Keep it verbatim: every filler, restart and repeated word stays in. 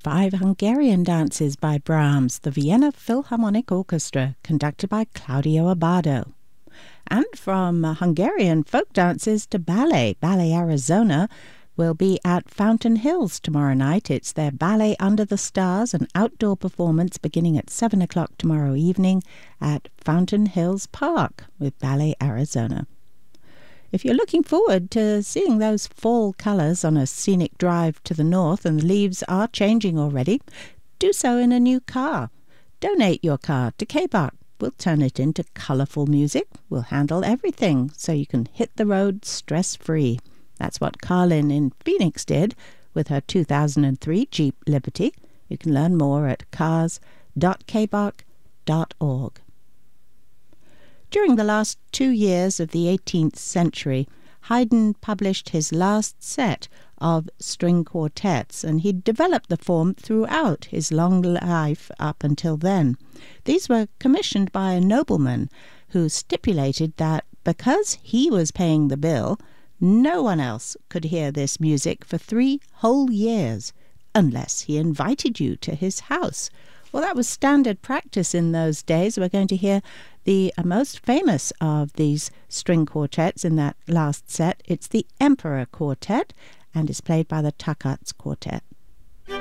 five Hungarian dances by Brahms, the Vienna Philharmonic Orchestra, conducted by Claudio Abbado. And from uh, Hungarian folk dances to ballet, Ballet Arizona will be at Fountain Hills tomorrow night. It's their Ballet Under the Stars, an outdoor performance beginning at seven o'clock tomorrow evening at Fountain Hills Park with Ballet Arizona. If you're looking forward to seeing those fall colours on a scenic drive to the north, and the leaves are changing already, do so in a new car. Donate your car to K-Bach. We'll turn it into colourful music. We'll handle everything so you can hit the road stress-free. That's what Carlin in Phoenix did with her two thousand three Jeep Liberty. You can learn more at cars dot k bach dot org. During the last two years of the eighteenth century, Haydn published his last set of string quartets, and he developed the form throughout his long life up until then. These were commissioned by a nobleman who stipulated that because he was paying the bill, no one else could hear this music for three whole years, unless he invited you to his house. Well, that was standard practice in those days. We're going to hear the most famous of these string quartets in that last set. It's the Emperor Quartet, and is played by the Takats Quartet.